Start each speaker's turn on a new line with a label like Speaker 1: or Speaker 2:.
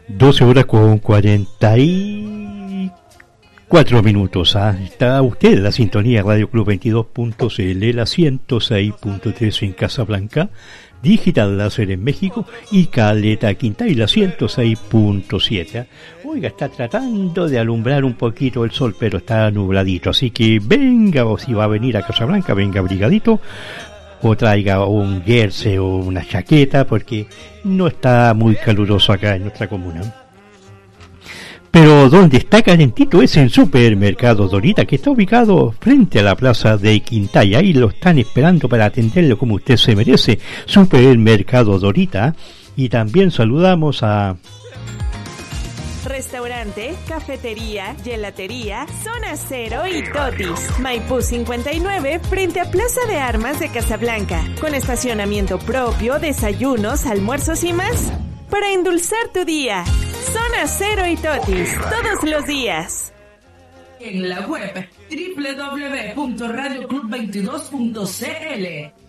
Speaker 1: 12 horas con 44 minutos. Está usted en la sintonía Radio Club 22.cl, la 106.3 en Casablanca, Digital Láser en México y Caleta Quintay, la 106.7. Oiga, está tratando de alumbrar un poquito el sol, pero está nubladito. Así que venga, o si va a venir a Casablanca, venga abrigadito, o traiga un jersey o una chaqueta, porque no está muy caluroso acá en nuestra comuna. Pero donde está calentito es en Supermercado Dorita, que está ubicado frente a la plaza de Quintay. Ahí lo están esperando para atenderlo como usted se merece. Supermercado Dorita. Y también saludamos a
Speaker 2: Restaurante, cafetería, gelatería, Zona Cero y Totis. Maipú 59 frente a Plaza de Armas de Casablanca. Con estacionamiento propio, desayunos, almuerzos y más. Para endulzar tu día. Zona Cero y Totis. Todos los días.
Speaker 3: En la web www.radioclub22.cl.